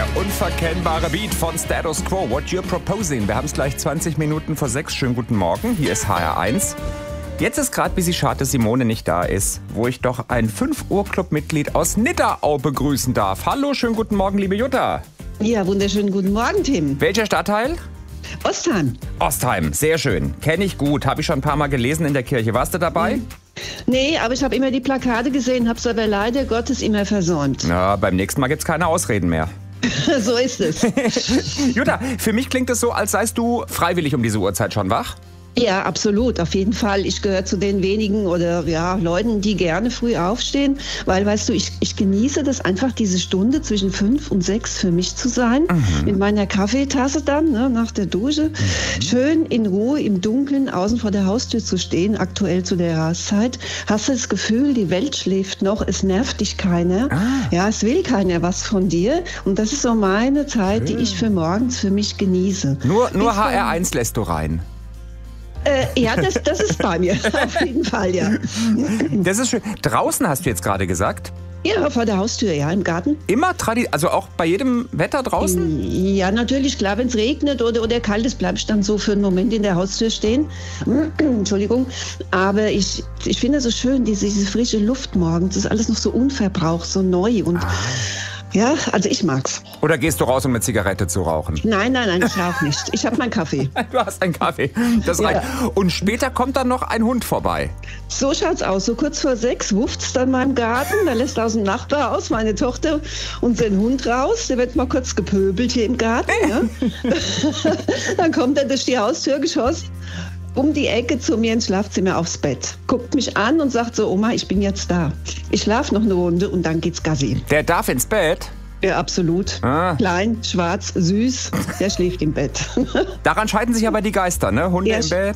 Der unverkennbare Beat von Status Quo. What you're proposing. Wir haben es gleich 20 Minuten vor 6. Schönen guten Morgen. Hier ist HR1. Jetzt ist gerade, wie sie schade, dass Simone nicht da ist, wo ich doch ein 5-Uhr-Club-Mitglied aus Nidderau begrüßen darf. Hallo, schönen guten Morgen, liebe Jutta. Ja, wunderschönen guten Morgen, Tim. Welcher Stadtteil? Ostheim. Ostheim, sehr schön. Kenne ich gut. Habe ich schon ein paar Mal gelesen in der Kirche. Warst du dabei? Nee, aber ich habe immer die Plakate gesehen, habe es aber leider Gottes immer versäumt. Na, beim nächsten Mal gibt es keine Ausreden mehr. So ist es. Jutta, für mich klingt es so, als seist du freiwillig um diese Uhrzeit schon wach. Ja, absolut, auf jeden Fall. Ich gehöre zu den wenigen oder Leuten, die gerne früh aufstehen, weil, weißt du, ich genieße das einfach, diese Stunde zwischen 5 und 6 für mich zu sein, mit meiner Kaffeetasse dann, nach der Dusche, schön in Ruhe im Dunkeln außen vor der Haustür zu stehen, aktuell zu der Jahreszeit. Hast du das Gefühl, die Welt schläft noch, es nervt dich keiner, es will keiner was von dir und das ist so meine Zeit, die ich für morgens für mich genieße. Nur HR1 lässt du rein. Ja, das ist bei mir, auf jeden Fall, ja. Das ist schön. Draußen hast du jetzt gerade gesagt? Ja, vor der Haustür, ja, im Garten. Immer also auch bei jedem Wetter draußen? Ja, natürlich, klar, wenn es regnet oder kalt ist, bleibst du dann so für einen Moment in der Haustür stehen. Entschuldigung, aber ich finde es so schön, diese frische Luft morgens, das ist alles noch so unverbraucht, so neu und... Ja, also ich mag's. Oder gehst du raus, um eine Zigarette zu rauchen? Nein, ich rauche nicht. Ich habe meinen Kaffee. Du hast einen Kaffee, das reicht. Und später kommt dann noch ein Hund vorbei. So schaut's aus. So kurz vor 6 wufft's dann mal im Garten. Da lässt aus dem Nachbarhaus meine Tochter unseren Hund raus. Der wird mal kurz gepöbelt hier im Garten. Ja. Dann kommt er durch die Haustür geschossen. Um die Ecke zu mir ins Schlafzimmer aufs Bett. Guckt mich an und sagt so, Oma, ich bin jetzt da. Ich schlafe noch eine Runde und dann geht's Gassi. Der darf ins Bett? Ja, absolut. Klein, schwarz, süß, der schläft im Bett. Daran scheiden sich aber die Geister, ne? Hunde im Bett.